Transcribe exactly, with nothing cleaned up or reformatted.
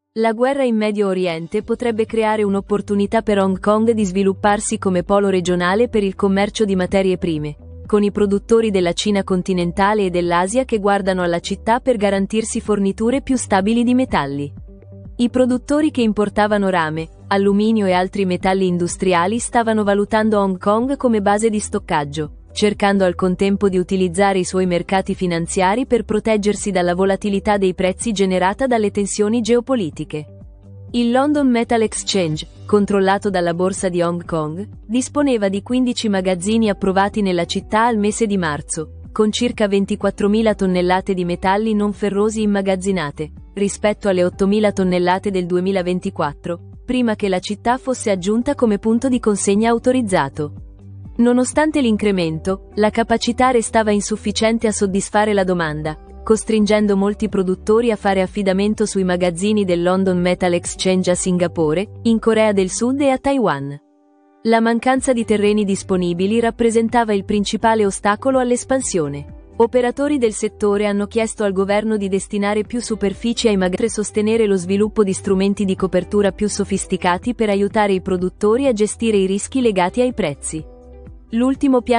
La guerra in Medio Oriente potrebbe creare un'opportunità per Hong Kong di svilupparsi come polo regionale per il commercio di materie prime, con i produttori della Cina continentale e dell'Asia che guardano alla città per garantirsi forniture più stabili di metalli. I produttori che importavano rame, alluminio e altri metalli industriali stavano valutando Hong Kong come base di stoccaggio, cercando al contempo di utilizzare i suoi mercati finanziari per proteggersi dalla volatilità dei prezzi generata dalle tensioni geopolitiche. Il London Metal Exchange, controllato dalla borsa di Hong Kong, disponeva di quindici magazzini approvati nella città al mese di marzo, con circa ventiquattromila tonnellate di metalli non ferrosi immagazzinate, rispetto alle ottomila tonnellate del duemilaventiquattro, prima che la città fosse aggiunta come punto di consegna autorizzato. Nonostante l'incremento, la capacità restava insufficiente a soddisfare la domanda, costringendo molti produttori a fare affidamento sui magazzini del London Metal Exchange a Singapore, in Corea del Sud e a Taiwan. La mancanza di terreni disponibili rappresentava il principale ostacolo all'espansione. Operatori del settore hanno chiesto al governo di destinare più superfici ai magazzini per sostenere lo sviluppo di strumenti di copertura più sofisticati per aiutare i produttori a gestire i rischi legati ai prezzi. L'ultimo piano